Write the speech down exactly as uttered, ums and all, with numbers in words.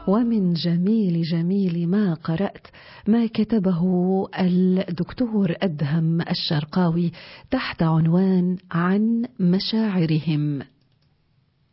ومن جميل جميل ما قرأت ما كتبه الدكتور أدهم الشرقاوي تحت عنوان عن مشاعرهم.